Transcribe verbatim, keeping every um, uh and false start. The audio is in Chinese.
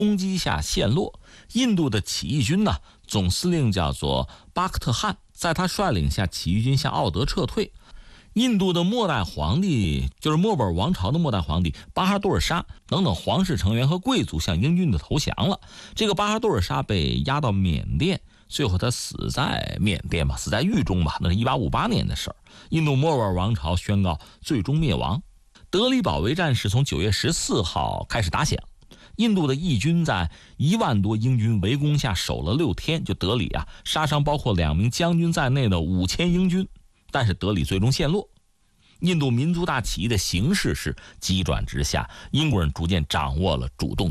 攻击下陷落。印度的起义军呢，总司令叫做巴克特汗，在他率领下，起义军向奥德撤退。印度的末代皇帝，就是莫卧儿王朝的末代皇帝巴哈多尔沙等等皇室成员和贵族向英军的投降了。这个巴哈多尔沙被押到缅甸，最后他死在缅甸吧，死在狱中吧，那是一八五八年的事儿。印度莫卧儿王朝宣告最终灭亡。德里保卫战是从九月十四号开始打响，印度的义军在一万多英军围攻下守了六天，就德里啊，杀伤包括两名将军在内的五千英军。但是德里最终陷落。印度民族大起义的形势是急转直下，英国人逐渐掌握了主动